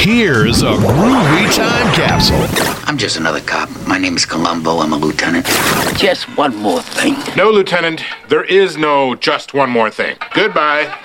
Here's a groovy time capsule. I'm just another cop. My name is Columbo. I'm a lieutenant. Just one more thing. No, Lieutenant. There is no just one more thing. Goodbye.